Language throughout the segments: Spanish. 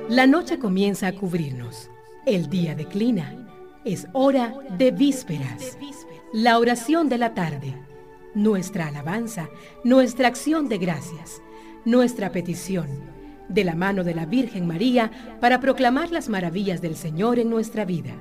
La noche comienza a cubrirnos. El día declina. Es hora de vísperas. La oración de la tarde. Nuestra alabanza, nuestra acción de gracias, nuestra petición, de la mano de la Virgen María, para proclamar las maravillas del Señor en nuestra vida.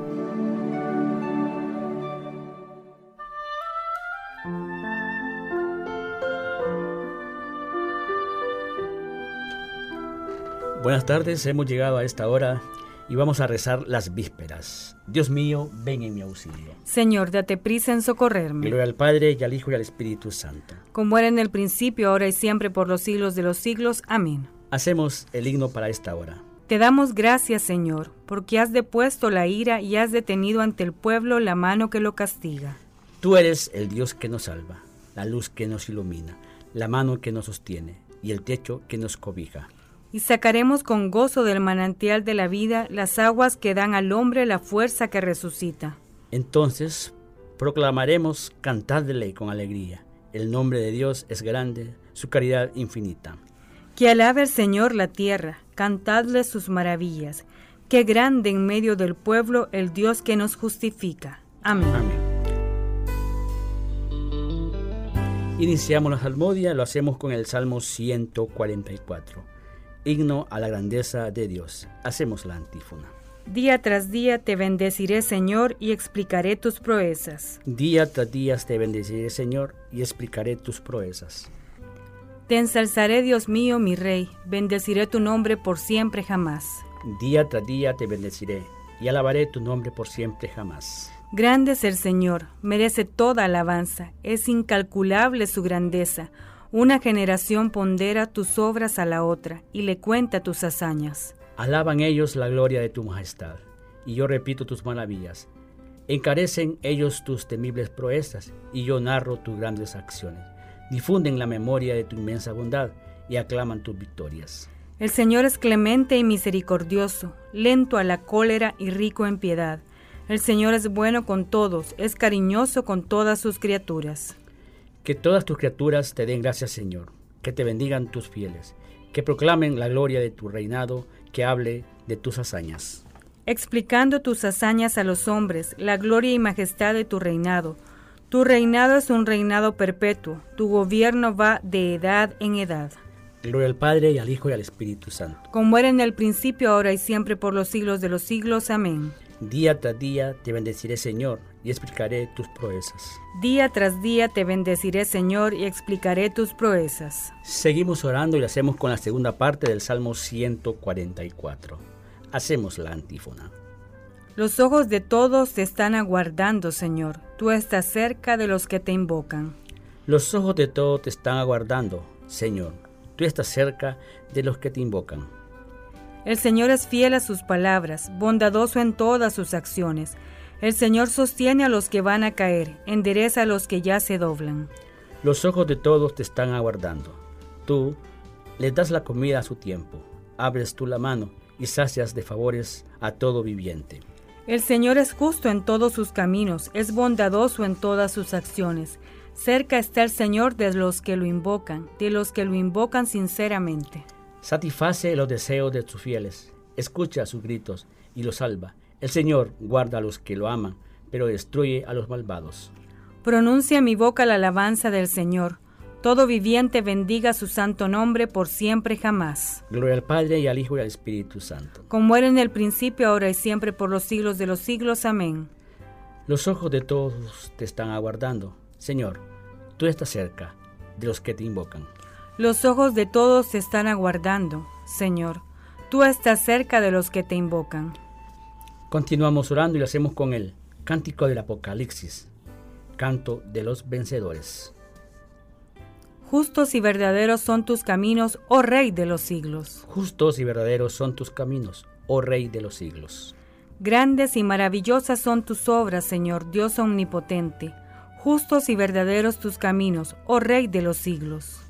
Buenas tardes, hemos llegado a esta hora y vamos a rezar las vísperas. Dios mío, ven en mi auxilio. Señor, date prisa en socorrerme. Gloria al Padre, y al Hijo, y al Espíritu Santo. Como era en el principio, ahora y siempre, por los siglos de los siglos. Amén. Hacemos el himno para esta hora. Te damos gracias, Señor, porque has depuesto la ira y has detenido ante el pueblo la mano que lo castiga. Tú eres el Dios que nos salva, la luz que nos ilumina, la mano que nos sostiene y el techo que nos cobija. Y sacaremos con gozo del manantial de la vida las aguas que dan al hombre la fuerza que resucita. Entonces proclamaremos, cantadle con alegría. El nombre de Dios es grande, su caridad infinita. Que alabe el Señor la tierra, cantadle sus maravillas. Qué grande en medio del pueblo el Dios que nos justifica. Amén. Amén. Iniciamos la salmodia, lo hacemos con el Salmo 144. Himno a la grandeza de Dios. Hacemos la antífona. Día tras día te bendeciré, Señor, y explicaré tus proezas. Día tras día te bendeciré, Señor, y explicaré tus proezas. Te ensalzaré, Dios mío, mi Rey, bendeciré tu nombre por siempre jamás. Día tras día te bendeciré, y alabaré tu nombre por siempre jamás. Grande es el Señor, merece toda alabanza, es incalculable su grandeza. Una generación pondera tus obras a la otra y le cuenta tus hazañas. Alaban ellos la gloria de tu majestad, y yo repito tus maravillas. Encarecen ellos tus temibles proezas, y yo narro tus grandes acciones. Difunden la memoria de tu inmensa bondad, y aclaman tus victorias. El Señor es clemente y misericordioso, lento a la cólera y rico en piedad. El Señor es bueno con todos, es cariñoso con todas sus criaturas. Que todas tus criaturas te den gracias, Señor, que te bendigan tus fieles, que proclamen la gloria de tu reinado, que hable de tus hazañas. Explicando tus hazañas a los hombres, la gloria y majestad de tu reinado. Tu reinado es un reinado perpetuo, tu gobierno va de edad en edad. Gloria al Padre, y al Hijo, y al Espíritu Santo. Como era en el principio, ahora y siempre, por los siglos de los siglos. Amén. Día tras día te bendeciré, Señor, y explicaré tus proezas. Día tras día te bendeciré, Señor, y explicaré tus proezas. Seguimos orando y lo hacemos con la segunda parte del Salmo 144. Hacemos la antífona. Los ojos de todos te están aguardando, Señor. Tú estás cerca de los que te invocan. Los ojos de todos te están aguardando, Señor. Tú estás cerca de los que te invocan. El Señor es fiel a sus palabras, bondadoso en todas sus acciones. El Señor sostiene a los que van a caer, endereza a los que ya se doblan. Los ojos de todos te están aguardando. Tú les das la comida a su tiempo. Abres tú la mano y sacias de favores a todo viviente. El Señor es justo en todos sus caminos, es bondadoso en todas sus acciones. Cerca está el Señor de los que lo invocan sinceramente. Satisface los deseos de sus fieles, escucha sus gritos y los salva. El Señor guarda a los que lo aman, pero destruye a los malvados. Pronuncia mi boca la alabanza del Señor. Todo viviente bendiga su santo nombre por siempre jamás. Gloria al Padre, y al Hijo, y al Espíritu Santo. Como era en el principio, ahora y siempre, por los siglos de los siglos. Amén. Los ojos de todos te están aguardando. Señor, tú estás cerca de los que te invocan. Los ojos de todos te están aguardando, Señor. Tú estás cerca de los que te invocan. Continuamos orando y lo hacemos con el Cántico del Apocalipsis, canto de los vencedores. Justos y verdaderos son tus caminos, oh Rey de los siglos. Justos y verdaderos son tus caminos, oh Rey de los siglos. Grandes y maravillosas son tus obras, Señor, Dios omnipotente. Justos y verdaderos tus caminos, oh Rey de los siglos.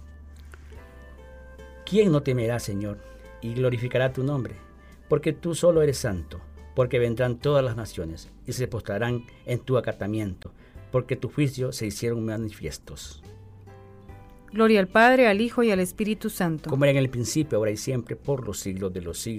¿Quién no temerá, Señor, y glorificará tu nombre? Porque tú solo eres santo, porque vendrán todas las naciones y se postrarán en tu acatamiento, porque tu juicio se hicieron manifiestos. Gloria al Padre, al Hijo y al Espíritu Santo. Como era en el principio, ahora y siempre, por los siglos de los siglos.